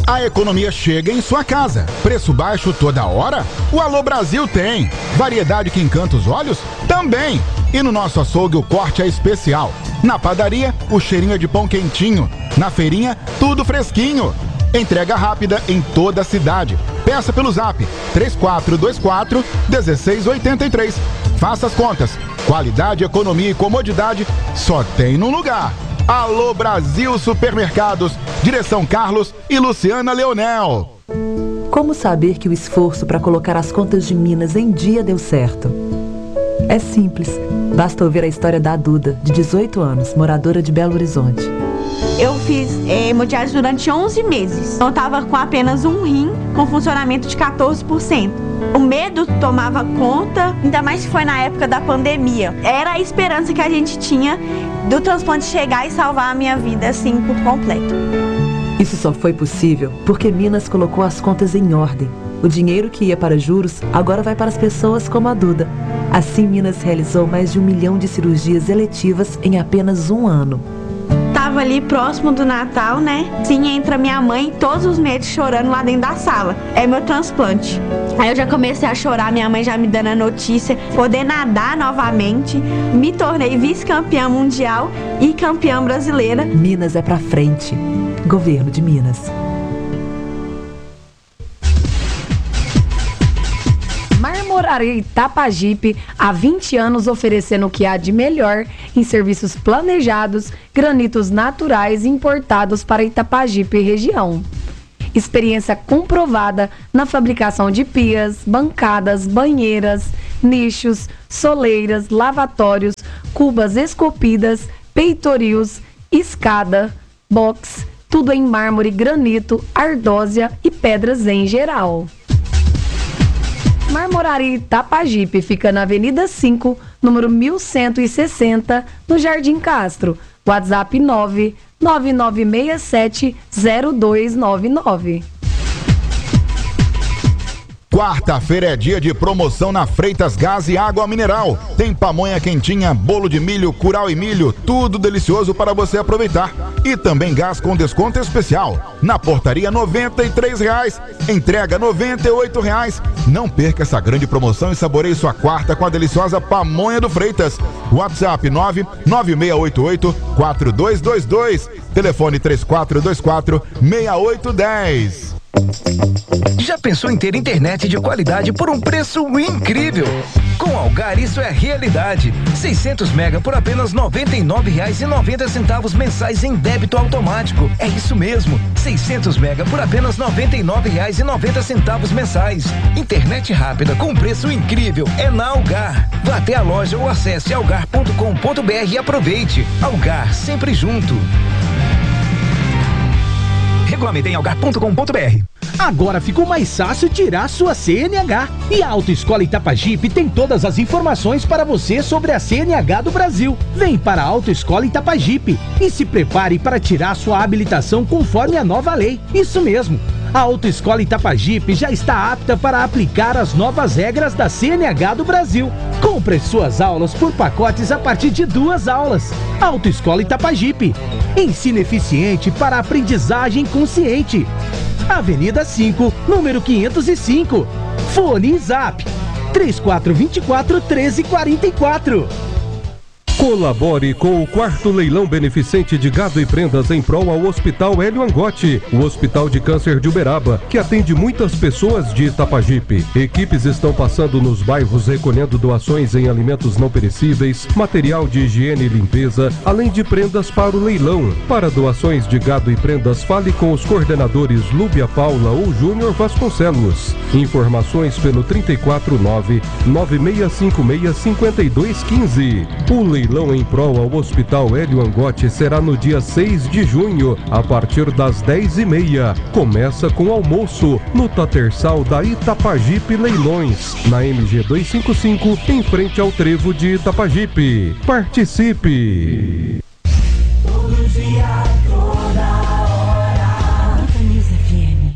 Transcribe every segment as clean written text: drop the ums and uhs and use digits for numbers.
A economia chega em sua casa. Preço baixo toda hora? O Alô Brasil tem. Variedade que encanta os olhos? Também. E no nosso açougue o corte é especial. Na padaria, o cheirinho é de pão quentinho. Na feirinha, tudo fresquinho. Entrega rápida em toda a cidade. Peça pelo Zap 3424-1683. Faça as contas. Qualidade, economia e comodidade só tem num lugar. Alô Brasil Supermercados. Direção Carlos e Luciana Leonel. Como saber que o esforço para colocar as contas de Minas em dia deu certo? É simples. Basta ouvir a história da Duda, de 18 anos, moradora de Belo Horizonte. Eu fiz hemodiálise durante 11 meses. Eu estava com apenas um rim com funcionamento de 14%. O medo tomava conta, ainda mais que foi na época da pandemia. Era a esperança que a gente tinha do transplante chegar e salvar a minha vida assim por completo. Isso só foi possível porque Minas colocou as contas em ordem. O dinheiro que ia para juros agora vai para as pessoas como a Duda. Assim, Minas realizou mais de 1 milhão de cirurgias eletivas em apenas um ano. Tava ali próximo do Natal, né? Sim, entra minha mãe todos os meses chorando lá dentro da sala. É meu transplante. Aí eu já comecei a chorar, minha mãe já me dando a notícia, poder nadar novamente. Me tornei vice-campeã mundial e campeã brasileira. Minas é pra frente. Governo de Minas. Marmoraria Itapajipe, há 20 anos oferecendo o que há de melhor em serviços planejados, granitos naturais importados para Itapajipe e região. Experiência comprovada na fabricação de pias, bancadas, banheiras, nichos, soleiras, lavatórios, cubas esculpidas, peitorios, escada, box, tudo em mármore, granito, ardósia e pedras em geral. Marmoraria Itapajipe fica na Avenida 5, número 1160, no Jardim Castro. WhatsApp 999670299. Quarta-feira é dia de promoção na Freitas Gás e Água Mineral. Tem pamonha quentinha, bolo de milho, curau e milho, tudo delicioso para você aproveitar. E também gás com desconto especial. Na portaria R$ 93, entrega R$ 98. Não perca essa grande promoção e saboreie sua quarta com a deliciosa pamonha do Freitas. WhatsApp 99688-4222. Telefone 3424-6810. Já pensou em ter internet de qualidade por um preço incrível? Com Algar isso é realidade. 600 mega por apenas R$ 99,90 mensais em débito automático. É isso mesmo, 600 mega por apenas R$ 99,90 mensais. Internet rápida com preço incrível é na Algar. Vá até a loja ou acesse algar.com.br e aproveite. Algar, sempre junto. Regulamento em algar.com.br. Agora ficou mais fácil tirar sua CNH. E a Autoescola Itapajipe tem todas as informações para você sobre a CNH do Brasil. Vem para a Autoescola Itapajipe e se prepare para tirar sua habilitação conforme a nova lei. Isso mesmo. A Autoescola Itapajipe já está apta para aplicar as novas regras da CNH do Brasil. Compre suas aulas por pacotes a partir de 2 aulas. Autoescola Itapajipe. Ensino eficiente para aprendizagem consciente. Avenida 5, número 505. Fone e Zap 3424-1344. Colabore com o 4º leilão beneficente de gado e prendas em prol ao Hospital Hélio Angotti, o Hospital de Câncer de Uberaba, que atende muitas pessoas de Itapajipe. Equipes estão passando nos bairros recolhendo doações em alimentos não perecíveis, material de higiene e limpeza, além de prendas para o leilão. Para doações de gado e prendas, fale com os coordenadores Lúbia Paula ou Júnior Vasconcelos. Informações pelo 349-9656-5215. O leilão em prol ao Hospital Hélio Angotti será no dia 6 de junho, a partir das 10h30. Começa com almoço no Tatersal da Itapajipe Leilões, na MG 255, em frente ao trevo de Itapajipe. Participe! Todo dia, toda hora. Camisa FM.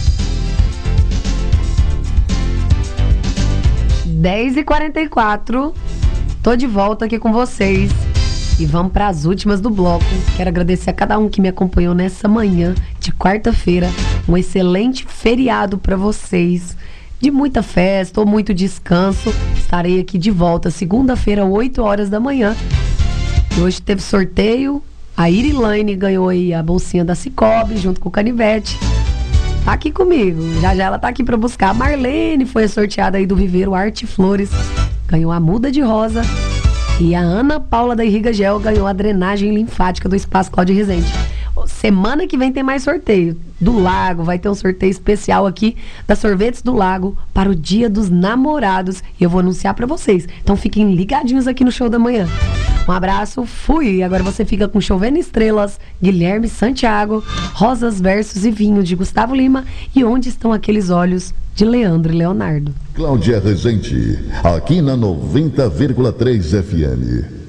10h44. Tô de volta aqui com vocês e vamos para as últimas do bloco. Quero agradecer a cada um que me acompanhou nessa manhã de quarta-feira um excelente feriado para vocês. De muita festa ou muito descanso. Estarei aqui de volta segunda-feira, 8 horas da manhã. E hoje teve sorteio. A Irilane ganhou aí a bolsinha da Cicobi junto com o Canivete. Tá aqui comigo. Já ela tá aqui para buscar. A Marlene foi a sorteada aí do Viveiro Arte Flores. Ganhou a muda de rosa. E a Ana Paula da Irriga Gel ganhou a drenagem linfática do Espaço Cláudio Rezende. Semana que vem tem mais sorteio. Do Lago, vai ter um sorteio especial aqui da Sorvetes do Lago para o Dia dos Namorados. E eu vou anunciar para vocês. Então fiquem ligadinhos aqui no Show da Manhã. Um abraço, fui. E agora você fica com Chovendo Estrelas, Guilherme Santiago, Rosas, Versos e Vinho de Gustavo Lima e Onde Estão Aqueles Olhos de Leandro e Leonardo. Cláudia Rezende, aqui na 90,3 FM.